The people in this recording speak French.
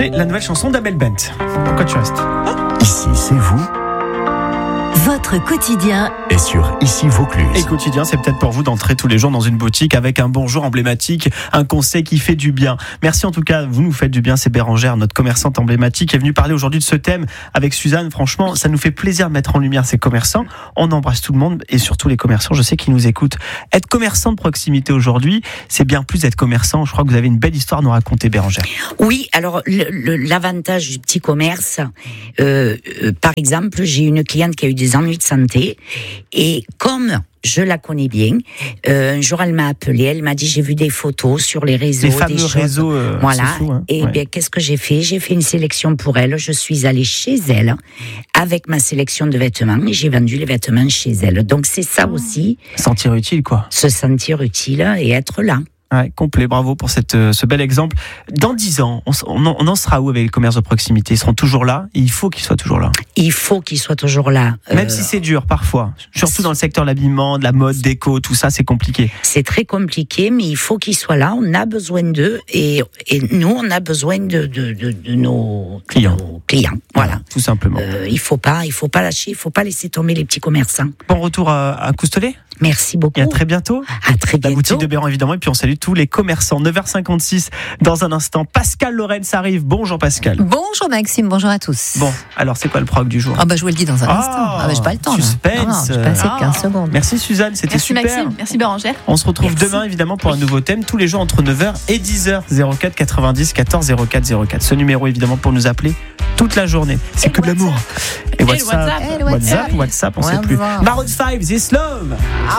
C'est la nouvelle chanson d'Amel Bent. Pourquoi tu restes? Ici, c'est vous. Votre quotidien Et sur Ici Vaucluse. Et quotidien, c'est peut-être pour vous d'entrer tous les jours dans une boutique avec un bonjour emblématique, un conseil qui fait du bien. Merci en tout cas, vous nous faites du bien. C'est Bérangère, notre commerçante emblématique, qui est venue parler aujourd'hui de ce thème avec Suzanne. Franchement, ça nous fait plaisir de mettre en lumière ces commerçants. On embrasse tout le monde et surtout les commerçants, je sais qu'ils nous écoutent. Être commerçant de proximité aujourd'hui, c'est bien plus d'être commerçant. Je crois que vous avez une belle histoire à nous raconter, Bérangère. Oui, alors l'avantage du petit commerce, par exemple, j'ai une cliente qui a eu des ennuis de santé et comme je la connais bien, un jour elle m'a appelé, elle m'a dit j'ai vu des photos sur les réseaux, Les fameux des choses. réseaux Voilà. sociaux, hein. Et Ouais. bien qu'est-ce que j'ai fait? J'ai fait une sélection pour elle. Je suis allée chez elle avec ma sélection de vêtements et j'ai vendu les vêtements chez elle. Donc c'est ça aussi, Sentir utile, quoi. se sentir utile et être là. Ouais, complet, bravo pour ce bel exemple. Dans 10 ans, on en sera où avec les commerces de proximité? Ils seront toujours là et il faut qu'ils soient toujours là. Il faut qu'ils soient toujours là. Même si c'est dur parfois, surtout dans le secteur de l'habillement, de la mode, déco, tout ça, c'est compliqué. C'est très compliqué, mais il faut qu'ils soient là. On a besoin d'eux et nous, on a besoin de nos Clients. Voilà. Tout simplement. Il faut pas lâcher, il faut pas laisser tomber les petits commerçants. Bon retour à Coustelet Merci beaucoup. et à très bientôt. À très La bientôt. boutique de Béran évidemment, et puis on salue tous les commerçants. 9h56 dans un instant. Pascal Lorenz arrive. Bon Jean-Pascal. Bonjour Maxime, bonjour à tous. Bon, alors c'est quoi le prog du jour? Ah bah je vous le dis dans un instant. Ah bah j'ai pas le temps. Suspense. Là. J'ai passé 15 secondes. Merci Suzanne, c'était Merci super. Maxime, merci Bérangère. On se retrouve Merci. demain évidemment pour un nouveau thème, tous les jours entre 9h et 10h. 04 90 14 04 04. Ce numéro évidemment pour nous appeler toute la journée. C'est Et que de l'amour. Et WhatsApp. WhatsApp, on sait plus. WhatsApp. Maroon 5, This Love.